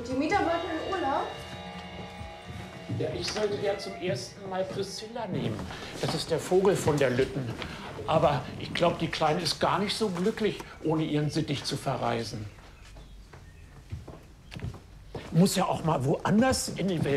Die Mieter wollten in Urlaub? Ja, ich sollte ja zum ersten Mal Priscilla nehmen. Das ist der Vogel von der Lütten. Aber ich glaube, die Kleine ist gar nicht so glücklich, ohne ihren Sittich zu verreisen. Muss ja auch mal woanders in die Welt.